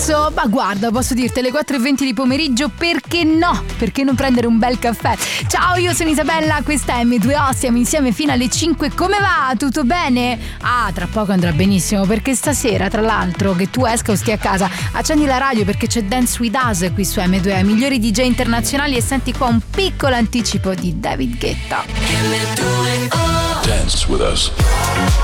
adesso, ma guarda, posso dirti alle 4:20 di pomeriggio, perché no? Perché non prendere un bel caffè? Ciao, io sono Isabella, questa è M2O, siamo insieme fino alle 5. Come va? Tutto bene? Ah, tra poco andrà benissimo, perché stasera, tra l'altro, che tu esca o stia a casa, accendi la radio perché c'è Dance With Us qui su M2O, migliori DJ internazionali, e senti qua un piccolo anticipo di David Guetta. Dance with us.